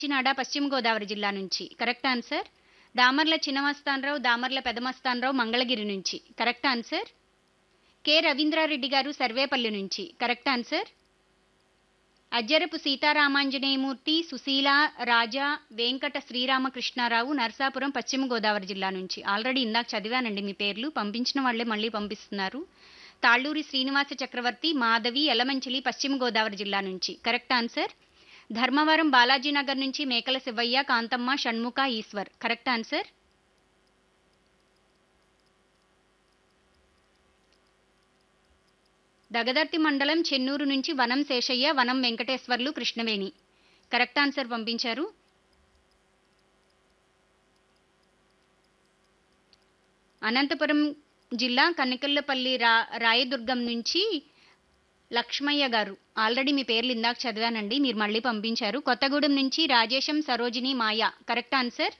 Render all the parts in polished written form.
కాచినాడ పశ్చిమ గోదావరి జిల్లా నుంచి కరెక్ట్ ఆన్సర్. దామర్ల చినమస్తానరావు, దామర్ల పెదమస్తానరావు మంగళగిరి నుంచి కరెక్ట్ ఆన్సర్. కె రవీంద్రారెడ్డి గారు సర్వేపల్లి నుంచి కరెక్ట్ ఆన్సర్. అజ్జరపు సీతారామాంజనేయమూర్తి, సుశీల, రాజా, వెంకట శ్రీరామకృష్ణారావు నర్సాపురం పశ్చిమ గోదావరి జిల్లా నుంచి. ఆల్రెడీ ఇందాక చదివానండి మీ పేర్లు, పంపించిన వాళ్ళే మళ్ళీ పంపిస్తున్నారు. తాళ్ళూరి శ్రీనివాస చక్రవర్తి, మాధవి, ఎలమంచిలి పశ్చిమ గోదావరి జిల్లా నుంచి కరెక్ట్ ఆన్సర్. ధర్మవరం బాలాజీనగర్ నుంచి మేకల శివయ్య, కాంతమ్మ, షణ్ముఖ, ఈశ్వర్ కరెక్ట్ ఆన్సర్. దగదర్తి మండలం చెన్నూరు నుంచి వనం శేషయ్య, వనం వెంకటేశ్వర్లు, కృష్ణవేణి కరెక్ట్ ఆన్సర్ పంపించారు. అనంతపురం జిల్లా కనికల్లపల్లి రాయదుర్గం నుంచి లక్ష్మయ్య గారు, ఆల్రెడీ మీ పేర్లు ఇందాక చదివానండి, మీరు మళ్ళీ పంపించారు. కొత్తగూడెం నుంచి రాజేశం, సరోజిని, మాయ కరెక్ట్ ఆన్సర్.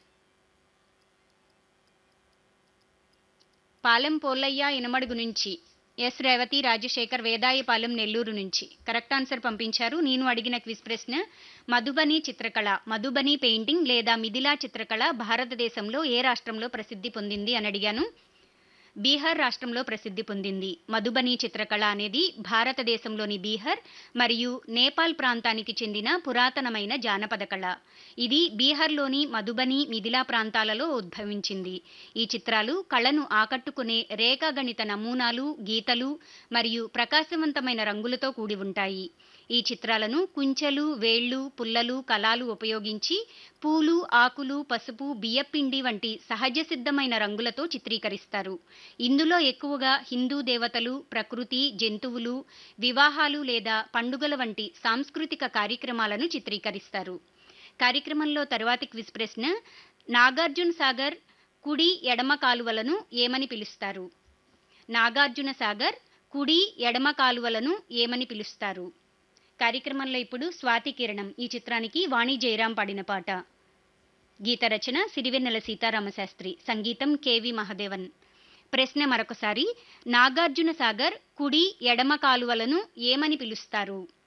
పాలెం పోల్లయ్య ఇనమడుగు నుంచి ఎస్ రేవతి, రాజశేఖర్, వేదాయపాలెం నెల్లూరు నుంచి కరెక్ట్ ఆన్సర్ పంపించారు. నేను అడిగిన క్విజ్ ప్రశ్న, మధుబని చిత్రకళ, మధుబని పెయింటింగ్ లేదా మిథిలా చిత్రకళ భారతదేశంలో ఏ రాష్ట్రంలో ప్రసిద్ధి పొందింది అని అడిగాను. బీహార్ రాష్ట్రంలో ప్రసిద్ధి పొందింది. మధుబని చిత్రకళ అనేది భారతదేశంలోని బీహార్ మరియు నేపాల్ ప్రాంతానికి చెందిన పురాతనమైన జానపద కళ. ఇది బీహార్లోని మధుబని, మిథిలా ప్రాంతాలలో ఉద్భవించింది. ఈ చిత్రాలు కళను ఆకట్టుకునే రేఖాగణిత నమూనాలు, గీతలు మరియు ప్రకాశవంతమైన రంగులతో కూడి ఉంటాయి. ఈ చిత్రాలను కుంచెలు, వేళ్లు, పుల్లలు, కలాలు ఉపయోగించి పూలు, ఆకులు, పసుపు, బియ్యపిండి వంటి సహజ సిద్ధమైన రంగులతో చిత్రీకరిస్తారు. ఇందులో ఎక్కువగా హిందూ దేవతలు, ప్రకృతి, జంతువులు, వివాహాలు లేదా పండుగల వంటి సాంస్కృతిక కార్యక్రమాలను చిత్రీకరిస్తారు. కార్యక్రమంలో తరువాతి క్విజ్ ప్రశ్న, నాగార్జున సాగర్ కుడి, ఎడమ కాలువలను ఏమని పిలుస్తారు? నాగార్జున సాగర్ కుడి, ఎడమ కాలువలను ఏమని పిలుస్తారు? కార్యక్రమంలో ఇప్పుడు స్వాతి కిరణం ఈ చిత్రానికి వాణి జయరాం పాడిన పాట. గీత రచన సిరివెన్నెల సీతారామశాస్త్రి, సంగీతం కెవి మహదేవన్. ప్రశ్న మరొకసారి, నాగార్జున సాగర్ కుడి, ఎడమ కాలువలను ఏమని పిలుస్తారు?